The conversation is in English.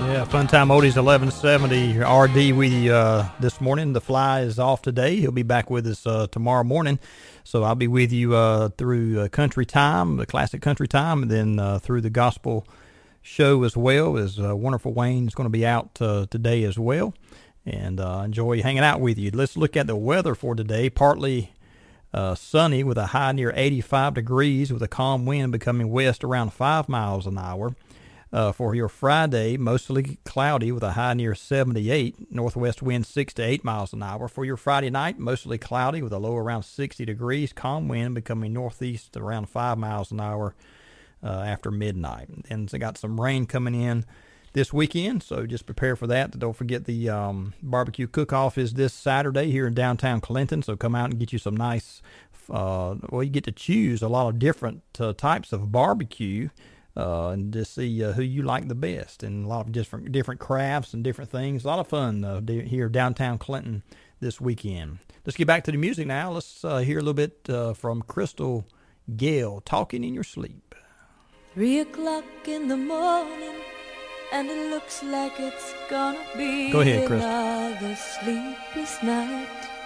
Yeah, Fun Time Oldies 1170 RD with you this morning. The Fly is off today. He'll be back with us tomorrow morning. So I'll be with you through Country Time, the classic Country Time, and then through the Gospel Show as well. As Wonderful Wayne is going to be out today as well. And enjoy hanging out with you. Let's look at the weather for today. Partly sunny with a high near 85 degrees with a calm wind becoming west around 5 miles an hour. For your Friday, mostly cloudy with a high near 78, northwest wind 6 to 8 miles an hour. For your Friday night, mostly cloudy with a low around 60 degrees, calm wind becoming northeast around 5 miles an hour after midnight. And they got some rain coming in this weekend, so just prepare for that. Don't forget the barbecue cook-off is this Saturday here in downtown Clinton, so come out and get you some nice, you get to choose a lot of different types of barbecue. And just see who you like the best, and a lot of different crafts and different things. A lot of fun here downtown Clinton this weekend. Let's get back to the music now. Let's hear a little bit from Crystal Gayle, Talking in Your Sleep. 3 o'clock in the morning, and it looks like it's gonna be Go ahead, Crystal. another sleepless night.